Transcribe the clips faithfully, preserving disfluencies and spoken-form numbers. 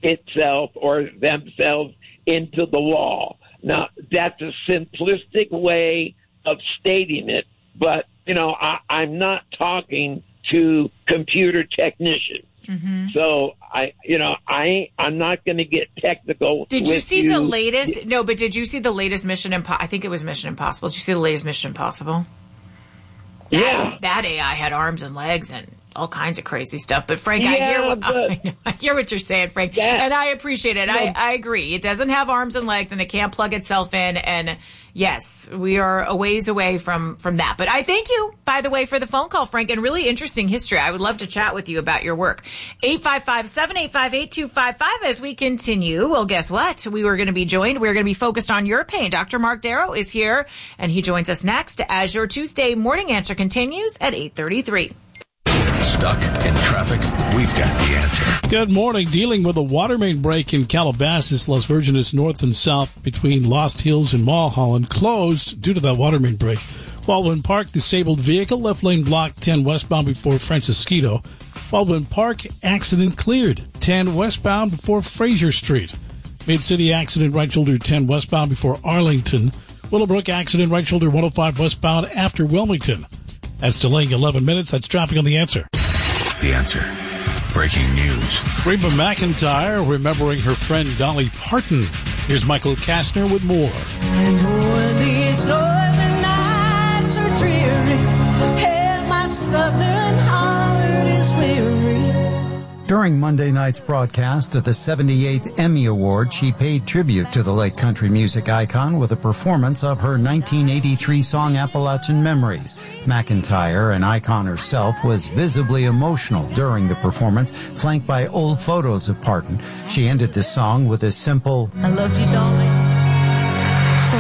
itself or themselves into the wall. Now, that's a simplistic way of stating it, but, you know, I, I'm not talking to computer technicians. Mm-hmm. So I, you know, I, I'm not going to get technical. Did you see you. the latest? No, but did you see the latest Mission Impossible? I think it was Mission Impossible. Did you see the latest Mission Impossible? That, yeah. That A I had arms and legs and all kinds of crazy stuff. But Frank, yeah, I hear what but, I, I hear what you're saying, Frank, that, and I appreciate it. No. I, I agree. It doesn't have arms and legs, and it can't plug itself in. And yes, we are a ways away from from that. But I thank you, by the way, for the phone call, Frank, and really interesting history. I would love to chat with you about your work. eight five five, seven eight five, eight two five five. As we continue, well, guess what? We were going to be joined. We're going to be focused on your pain. Doctor Mark Darrow is here, and he joins us next as your Tuesday morning answer continues at eight thirty-three. Stuck in traffic? We've got the answer. Good morning. Dealing with a water main break in Calabasas, Las Virgenes, north and south between Lost Hills and Mulholland, closed due to that water main break. Baldwin Park, disabled vehicle, left lane blocked ten westbound before Francisquito. Baldwin Park, accident cleared. ten westbound before Fraser Street. Mid-City accident, right shoulder ten westbound before Arlington. Willowbrook accident, right shoulder one oh five westbound after Wilmington. That's delaying eleven minutes. That's traffic on The Answer. The Answer. Breaking news. Reba McEntire remembering her friend Dolly Parton. Here's Michael Kastner with more. And oh, these northern nights are dreary, and my southern heart is weary. During Monday night's broadcast of the seventy-eighth Emmy Award, she paid tribute to the late country music icon with a performance of her nineteen eighty-three song Appalachian Memories. McEntire, an icon herself, was visibly emotional during the performance, flanked by old photos of Parton. She ended the song with a simple, I love you, darling, so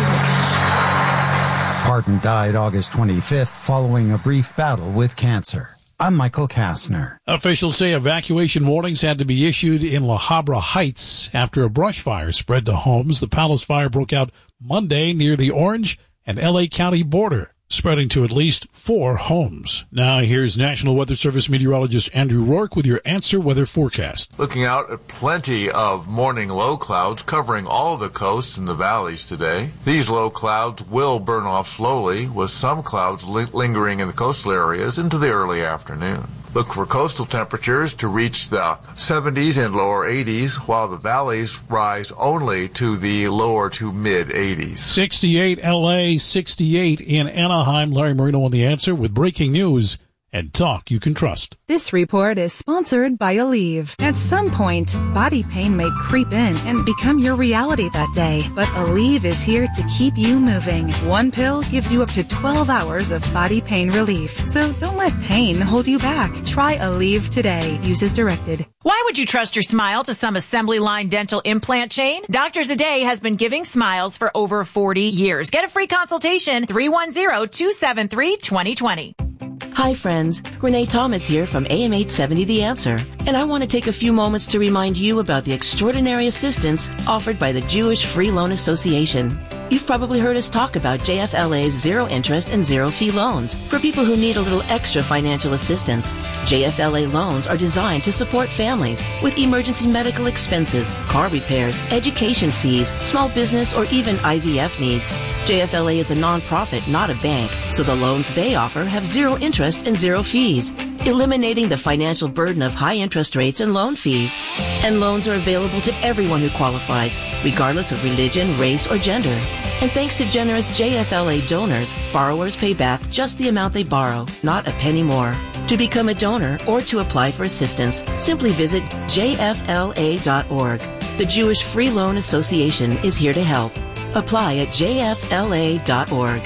much. Parton died August twenty-fifth following a brief battle with cancer. I'm Michael Kastner. Officials say evacuation warnings had to be issued in La Habra Heights after a brush fire spread to homes. The Palace fire broke out Monday near the Orange and L A County border, spreading to at least four homes. Now here's National Weather Service meteorologist Andrew Rourke with your Answer Weather forecast. Looking out at plenty of morning low clouds covering all of the coasts and the valleys today. These low clouds will burn off slowly, with some clouds li- lingering in the coastal areas into the early afternoon. Look for coastal temperatures to reach the seventies and lower eighties, while the valleys rise only to the lower to mid eighties. sixty-eight L A, sixty-eight in Anaheim. Larry Marino on The Answer with breaking news and talk you can trust. This report is sponsored by Aleve. At some point, body pain may creep in and become your reality that day. But Aleve is here to keep you moving. One pill gives you up to twelve hours of body pain relief. So don't let pain hold you back. Try Aleve today. Use as directed. Why would you trust your smile to some assembly line dental implant chain? Doctors A Day has been giving smiles for over forty years. Get a free consultation, three one zero, two seven three, two zero two zero. Hi friends, Renee Thomas here from A M eight seventy The Answer, and I want to take a few moments to remind you about the extraordinary assistance offered by the Jewish Free Loan Association. You've probably heard us talk about J F L A's zero interest and zero fee loans for people who need a little extra financial assistance. J F L A loans are designed to support families with emergency medical expenses, car repairs, education fees, small business, or even I V F needs. J F L A is a nonprofit, not a bank, so the loans they offer have zero interest and zero fees, eliminating the financial burden of high interest rates and loan fees. And loans are available to everyone who qualifies, regardless of religion, race, or gender. And thanks to generous J F L A donors, borrowers pay back just the amount they borrow, not a penny more. To become a donor or to apply for assistance, simply visit J F L A dot org. The Jewish Free Loan Association is here to help. Apply at J F L A dot org.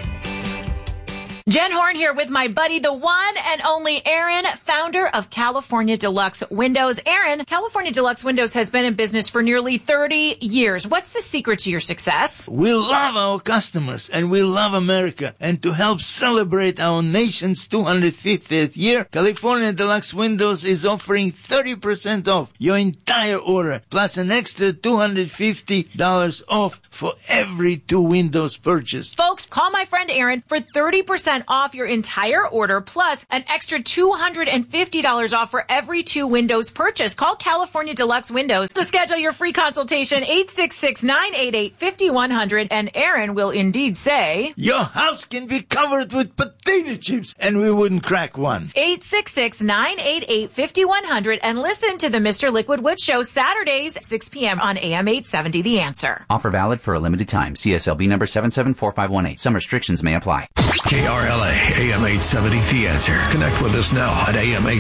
Jen Horn here with my buddy, the one and only Aaron, founder of California Deluxe Windows. Aaron, California Deluxe Windows has been in business for nearly thirty years. What's the secret to your success? We love our customers and we love America. And to help celebrate our nation's two hundred fiftieth year, California Deluxe Windows is offering thirty percent off your entire order, plus an extra two hundred fifty dollars off for every two windows purchased. Folks, call my friend Aaron for thirty percent percent off your entire order, plus an extra two hundred fifty dollars off for every two windows purchased. Call California Deluxe Windows to schedule your free consultation, eight six six, nine eight eight, five one zero zero, and Aaron will indeed say, your house can be covered with potato chips, and we wouldn't crack one. eight six six, nine eight eight, five one zero zero, and listen to the Mister Liquid Wood Show Saturdays, six p.m. on A M eight seventy, The Answer. Offer valid for a limited time. C S L B number seven seven four five one eight. Some restrictions may apply. K R L A, A M eight seventy, The Answer. Connect with us now at A M eight